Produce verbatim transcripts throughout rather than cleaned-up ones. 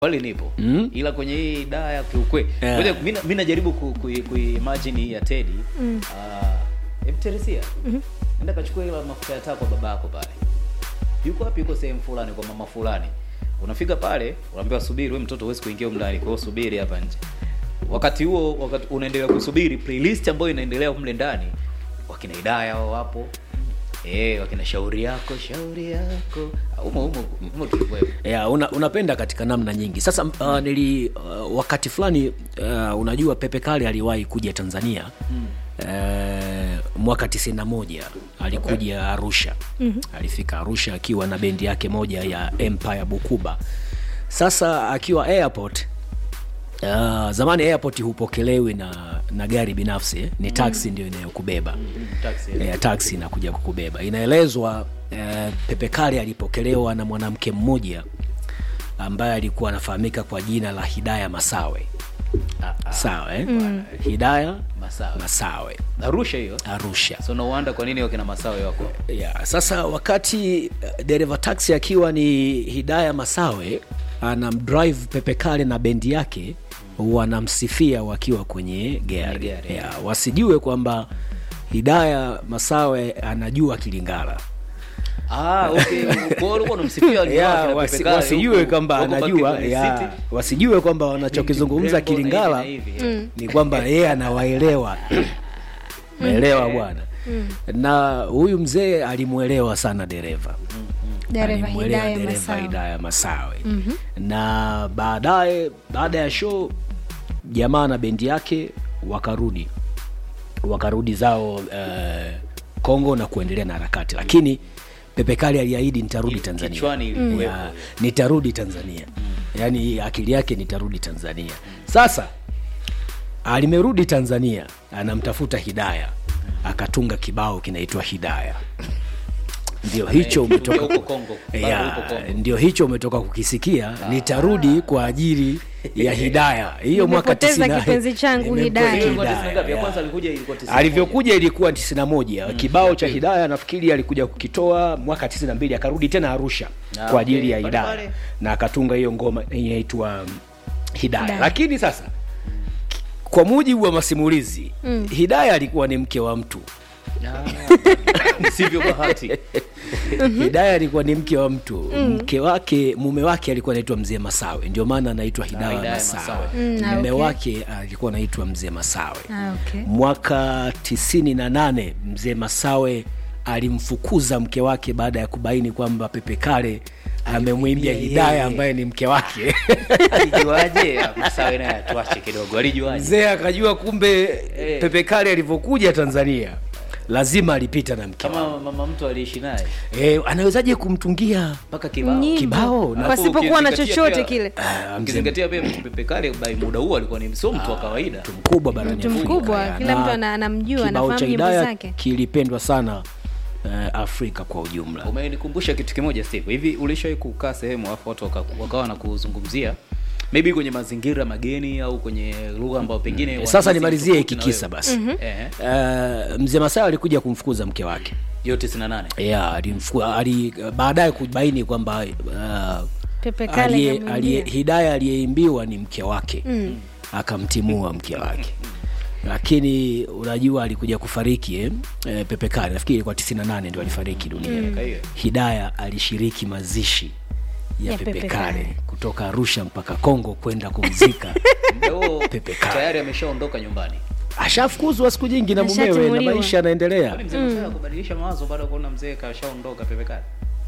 Wale nipo. Mm. Ila kwenye hii daa ya kiukwe. Yeah. Mimi mimi najaribu ku, ku, ku imagine hii ya Teddy. Mm. Ah, uh, hebu Teresia. Mhm. Nenda kachukua ile mafuta ya taa kwa babako pale. Yuko wapi? Yuko sehemu fulani kwa mama fulani. Unafika pale, unaambiwa subiri, wewe mtoto huwezi kuingia huko ndani, kwa hiyo subiri hapa nje. Wakati huo, wakati unaendelea kusubiri, playlist ambayo inaendelea huko ndani, wakina Hidaya wao wapo. Eh, wakina shauri yako, shauri yako. Umo umo umo tuwewe. Yeah, una, unapenda katika namna nyingi. Sasa uh, nili uh, wakati fulani uh, unajua Pepe Kale aliwahi kuja Tanzania. Hmm. Uh, mwaka tisini na moja alikuja okay. Arusha. Mm-hmm. Alifika Arusha akiwa na bendi yake moja ya Empire Bukuba. Sasa akiwa airport, uh, zamani airport hupokelewi na na gari binafsi, ni taxi mm. ndio inayokubeba. Mm, taxi. Eh, taxi inakuja kukubeba. Inaelezwa uh, Pepe Kale alipokelewa na mwanamke mmoja ambaye alikuwa anafahamika kwa jina la Hidaya Masawe. Ah, ah. Sawa eh? Mm. Hidaya Masawe. Masawe. Arusha hiyo? Arusha. So no wonder kwa nini wakina Masawe wako. Yeah, sasa wakati uh, dereva taxi akiwa ni Hidaya Masawe anamdrive Pepe Kale na bendi yake, wanamsifia wakiwa kwenye gari. Yeah, wasijue kwamba Hidaya Masawe anajua Kilingala. Ah, okay. Kwa hiyo unamsifia ni yeah, wasi, wasijue kwamba anajua, yeah, wasijue kwamba wanachokizungumza Kilingala mm. ni kwamba yeye anawaelewa. Naelewa bwana. Mm. Na huyu mzee alimuelewa sana dereva. Mm. Dereva Hidaya Masawe. Hidaya Masawe. Mm-hmm. Na baadaye baada ya show jamaa na bendi yake wakarudi. Wakarudi zao uh, Kongo na kuendelea na harakati. Lakini Pepe Kale aliahidi nitarudi Tanzania. Kichwani mm. ya, nitarudi Tanzania. Mm. Yaani akili yake nitarudi Tanzania. Sasa alimerudi Tanzania, anamtafuta Hidaya. Akatunga kibao kinaitwa Hidaya. Ndio hicho umetoka huko Kongo. Ya, ndio hicho umetoka kukisikia. Ah. Nitarudi kwa ajili ya Hidaya. Hiyo mwaka tisini na kipenzi changu Hidaya. Ya kwanza alikuja ilikuwa tisini na moja. Alivyokuja ilikuwa tisini na moja. Mm. Kibao cha Hidaya nafikiri alikuja kukitoa mwaka tisini na mbili, akarudi tena Arusha ah, kwa ajili okay. ya Hidaya. Bale bale. Na akatunga hiyo ngoma inaitwa Hidaya. Hidaya. Lakini sasa kwa mujibu wa masimulizi, mm. Hidaya alikuwa ni mke wa mtu. Ah, sivyo bahati. Hidaya alikuwa ni mke wa mtu. Mm. Mke wake, mume wake alikuwa anaitwa Mzee Masawe. Ndio maana anaitwa Hidaya, Hidaya Masawe. Masawe. Mm, mume okay. wake alikuwa anaitwa Mzee Masawe. Ah, okay. Mwaka tisini na nane Mzee Masawe alimfukuza mke wake baada ya kubaini kwamba Pepe Kale amemwimbia Hidaya ambaye ni mke wake. Alijuaje? Masawe naye tuache kidogo. Alijuaje? Mzee akajua kumbe hey. Pepe Kale alivyokuja Tanzania lazima alipita na mke kama mama mtu aliishi naye. Eh, anawezaje kumtungia mpaka kibao Nyimbo. Kibao na pasipokuwa na chochote kile. Ukizingatia pia Pepe Kale by muda huo alikuwa ni msomo mtu wa kawaida. Mtu mkubwa barani Afrika. Mtu mkubwa, kila mtu anamjua, anafahamu nyimbo zake. Kilipendwa sana Uh, Afrika kwa ujumla. Umenikumbusha kitu kimoja Steve. Hivi ulishawahi kukaa sehemu afu watu wakawa na kuzungumzia maybe kwenye mazingira mageni au kwenye lugha ambayo pengine mm. Sasa nimalizie hiki kisa basi. Mm-hmm. Uh, Mzee Masawe alikuja kumfukuza mke wake. Hiyo tisini na nane. Yeah, alimfukuza ali baadaye kubaini kwamba uh, Pepe Kale aliye Hidaya aliyeimbiwa ni mke wake. Mm. Akamtimua mke wake. Lakini unajua alikuja kufariki eh? E, Pepe Kale nafikiri kwa tisini na nane ndio alifariki dunia. Mm. Hidaya alishiriki mazishi ya, ya Pepe Kale kutoka Arusha mpaka Kongo kwenda kumzika. Ndio Pepe Kale tayari ameshaondoka nyumbani. Ashafukuzwa siku nyingi na mumewe na maisha yanaendelea. Mzee mm. kubadilisha mawazo baada ya kuona mzee kashaondoka Pepe Kale.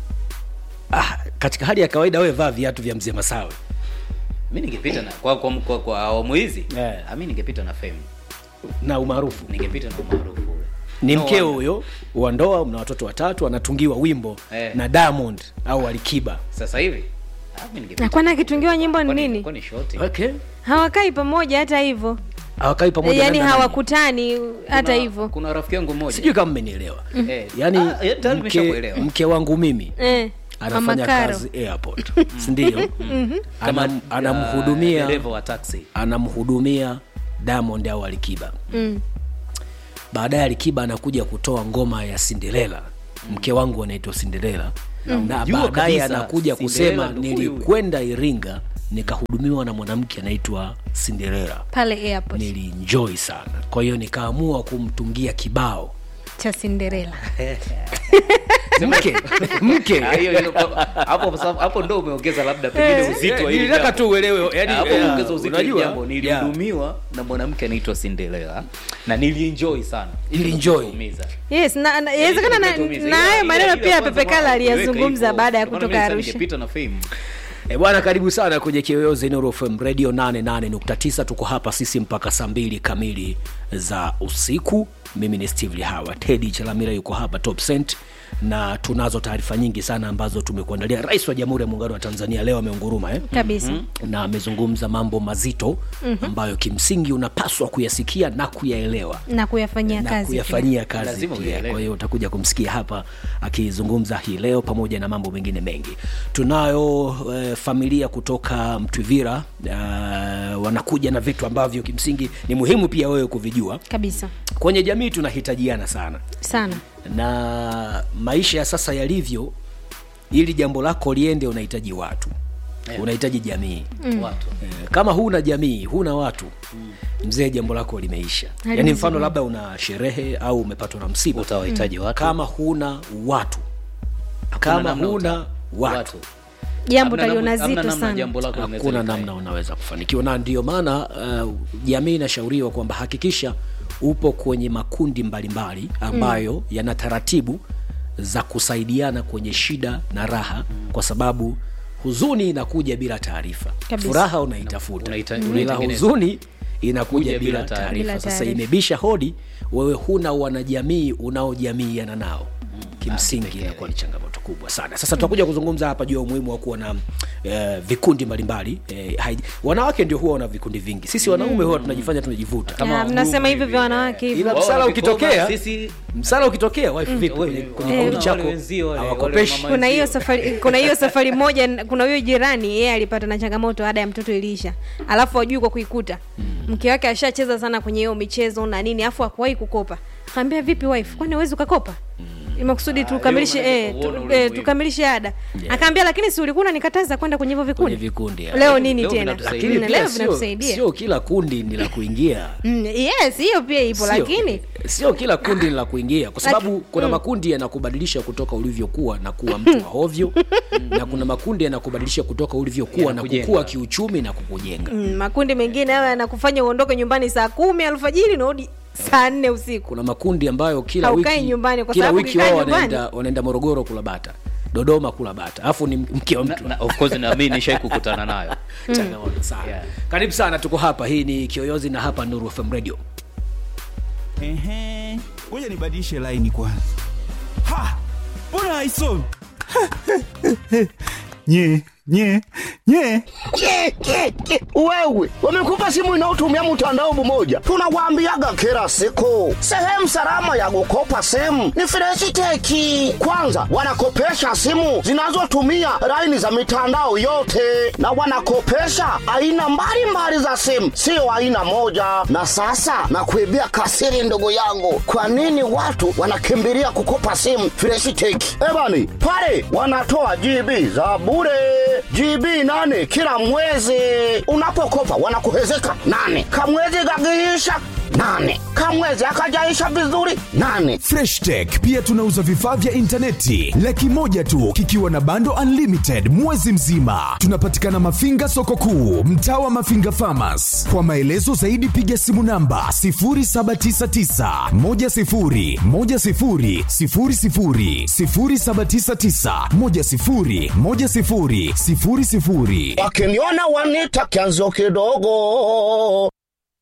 Ah, katika hali ya kawaida wewe vaa viatu vya Mzee Masawe. Mimi ningepita na kwa kwa kwa, kwa awamu hizi. Yeah. Mimi ningepita na fame na umaarufu. Ningepita na umaarufu. Ni no mkeo huyo wa ndoa, mna watoto watatu, anatungiwa wimbo eh. na Diamond au Alikiba. Sasa hivi ah mimi ningepita. Kwani akitungiwa nyimbo ni nini? Kwani shoti. Okay. Hawakai pamoja hata hivyo. Hawakai pamoja yani hawakutani hata hivyo. Kuna rafiki yangu mmoja. Sijui kama mmenielewa. Mm. Eh. Yaani ah, mke, mke wangu mimi. Eh. Anafanya kazi airport. Si ndio? Kama anamhudumia dereva wa taxi. Anamhudumia Diamond au Alikiba. Mm. Baadaye Alikiba anakuja kutoa ngoma ya Cinderella. Mm. Mke wangu anaitwa Cinderella. Mm. Na baadaye anakuja kusema nilikwenda Iringa nikahudumiwa na mwanamke anaitwa Cinderella pale airport. Nilienjoy sana. Kwa hiyo nikaamua kumtungia kibao cha Cinderella. mke mke hiyo hapo hapo ndo umeongeza labda pengine uzito wa hili. Nilitaka tu uelewe, yani hapo umeongeza uzito wa hili jambo. Unajua nilihudumiwa na mwanamke anaitwa Cinderella na nilienjoy sana. Nilienjoy. Yes, na inawezekana na na hayo maneno pia Pepe Kala aliyazungumza baada ya kutoka Arusha. Ningepita na fame. E bwana, karibu sana kwenye Kiyoyozi Nuru F M Radio nane nane nukta tisa. Tuko hapa sisi mpaka saa mbili kamili za usiku. Mimi ni Steve Lihawa, Teddy Chalamira yuko hapa Top Cent, na tunazo taarifa nyingi sana ambazo tumekuandalia. Rais wa Jamhuri ya Muungano wa Tanzania leo ameunguruma eh kabisa, mm-hmm. na amezungumza mambo mazito mm-hmm. ambayo kimsingi unapaswa kuyasikia na kuyaelewa na kuyafanyia na kazi kuyafanyia kazi pia. Kwa hiyo utakuja kumsikia hapa akizungumza hii leo pamoja na mambo mengine mengi. Tunayo uh, familia kutoka Mtwivira uh, wanakuja na vitu ambavyo kimsingi ni muhimu pia wewe kuvijua kabisa. Kwenye jamii tunahitajiana sana sana, na maisha ya sasa yalivyo, ili jambo lako liende unahitaji watu, yeah. unahitaji jamii mm. watu. Eh, kama huna jamii, huna watu mm. mzee, jambo lako limeisha. Yaani mfano labda una sherehe au umepatwa na msiba, utawahitaji mm. watu. Kama huna watu, kama huna watu, watu. jambo taliona zito sana, hakuna namna unaweza kufanikiwa. Na ndio maana uh, jamii inashauriwa kwamba hakikisha upo kwenye makundi mbalimbali ambayo mm. yana taratibu za kusaidiana kwenye shida na raha mm. kwa sababu huzuni inakuja bila taarifa, furaha unaitafuta, ila huzuni inakuja bila taarifa. Sasa imebisha hodi, wewe huna wanajamii unaojamiiana nao, kimsingi inakuwa ni changamoto kubwa sana. Sasa tutakuja kuzungumza hapa juu ya umuhimu wa kuwa na eh, vikundi mbalimbali. Eh, wanawake ndio huwa wana vikundi vingi. Sisi wanaume huwa tunajifanya tunajivuta. Kama mnasema hivi vya wanawake hivi. Ila msala ukitokea, sisi msala ukitokea wife vipi kwenye kikundi chako hawakopeshi. Kuna hiyo safari kuna hiyo safari moja, kuna huyo jirani yeye alipata na changamoto, ada ya mtoto iliisha. Alafu ajui kwa kuikuta. Mke wake ashacheza sana kwenye hiyo michezo na nini, afu hakuwahi kukopa. Akamwambia vipi wife, kwani huwezi ukakopa? Imekusudi tukamilishe eh tu, eh, tukamilishe ada. Yeah. Akaambia lakini si ulikuwa unanikataza kwenda kwenye hivyo vikundi. Kwenye vikundi. Ya. Leo nini leo tena? Lakini leo vinatusaidia. Sio kila kundi ni la kuingia. Mm, yes, hiyo pia ipo, lakini sio kila kundi ni la kuingia kwa sababu Laki, kuna mm. makundi yanakubadilisha kutoka ulivyokuwa na kuwa mtu wa hovyo na kuna makundi yanakubadilisha kutoka ulivyokuwa na kukua kiuchumi na kukujenga. Mm, makundi mengine hayo yanakufanya uondoke nyumbani saa kumi alfajiri na urudi saa nne usiku. Kuna makundi ambayo kila wiki nyumbani kwa kila wiki wao wanaenda wanaenda Morogoro kula bata, Dodoma kula bata. Alafu ni mke wa mtu. Of course na mimi nishawahi kukutana nayo. Changamoto sana. Yeah. Karibu sana, tuko hapa. Hii ni Kiyoyozi na hapa Nuru F M Radio. Ehe, ngoja nibadilishe line kwanza. Ha! Mbona haisomi? Nye, nye, nye. Ke, ke, ke. Wewe, wamekupa simu inayotumia mtandao mmoja. Tunawaambiaga kila siku, sehemu salama ya kukopa simu ni Fresh Tech. Kwanza, wanakopesha simu zinazotumia line za mitandao yote, na wanakopesha aina mbalimbali za simu, sio aina moja. Na sasa nakuibia kasiri ndugu yangu, kwa nini watu wanakimbilia kukopa simu Fresh Tech? Ebani, pale wanatoa G B za bure, G B nane kila mwezi. Unapokopa wanakuhezeka nane, kamwezi kakiisha nane, kamwezi akajaisha vizuri nane. Fresh Tech pia tunauza vifaa vya interneti laki moja tu kikiwa na bando unlimited mwezi mzima. Tunapatikana Mafinga soko kuu, mtaa wa Mafinga Farmers. Kwa maelezo zaidi piga simu namba sifuri saba tisa tisa moja sifuri moja sifuri sifuri sifuri sifuri saba tisa tisa moja sifuri moja sifuri sifuri sifuri. Wakiniona wanita kianzo kidogo.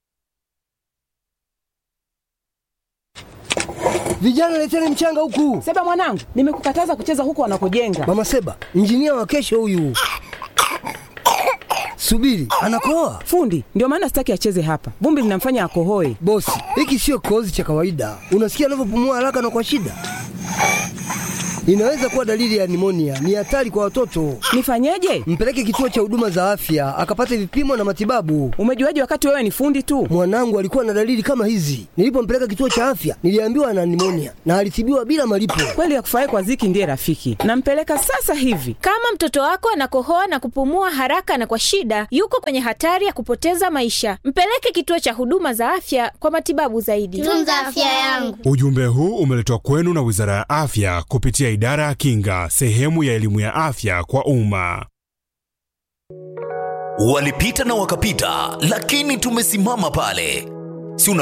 Vijana leteni mchanga huku. Seba mwanangu, nimekukataza kucheza huko wanakojenga. Mama Seba, injinia wa kesho huyu. Subiri, anakoa. Fundi, ndio maana sitaki acheze hapa. Vumbi linamfanya akohoe. Bosi, hiki sio kozi cha kawaida. Unasikia anavyopumua haraka na kwa shida. Inaweza kuwa dalili ya nimonia. Ni hatari kwa watoto. Nifanyeje? Mpeleke kituo cha huduma za afya akapate vipimo na matibabu. Umejuaje wakati wewe ni fundi tu? Mwanangu alikuwa na dalili kama hizi. Nilipompeleka kituo cha afya, niliambiwa ana nimonia na alitibiwa bila malipo. Kweli ya kufurahi kwa Ziki ndiye rafiki. Nampeleka sasa hivi. Kama mtoto wako anakohoa na kupumua haraka na kwa shida, yuko kwenye hatari ya kupoteza maisha. Mpeleke kituo cha huduma za afya kwa matibabu zaidi. Tunza afya yangu. Ujumbe huu umeletwa kwenu na Wizara ya Afya kupitia Idara ya Kinga, sehemu ya elimu ya afya kwa umma. Walipita na wakapita, lakini tumesimama pale.